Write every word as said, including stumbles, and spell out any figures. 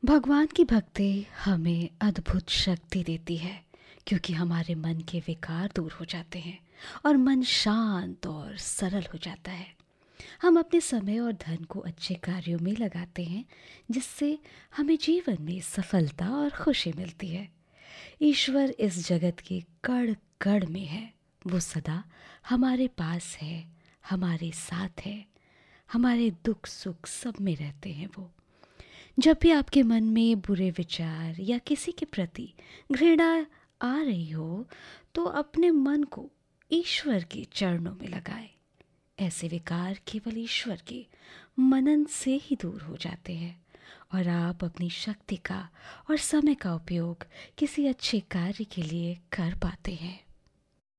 भगवान की भक्ति हमें अद्भुत शक्ति देती है, क्योंकि हमारे मन के विकार दूर हो जाते हैं और मन शांत और सरल हो जाता है। हम अपने समय और धन को अच्छे कार्यों में लगाते हैं, जिससे हमें जीवन में सफलता और खुशी मिलती है। ईश्वर इस जगत के कण कण में है। वो सदा हमारे पास है, हमारे साथ है, हमारे दुख सुख सब में रहते हैं वो। जब भी आपके मन में बुरे विचार या किसी के प्रति घृणा आ रही हो, तो अपने मन को ईश्वर के चरणों में लगाएं। ऐसे विकार केवल ईश्वर के मनन से ही दूर हो जाते हैं और आप अपनी शक्ति का और समय का उपयोग किसी अच्छे कार्य के लिए कर पाते हैं।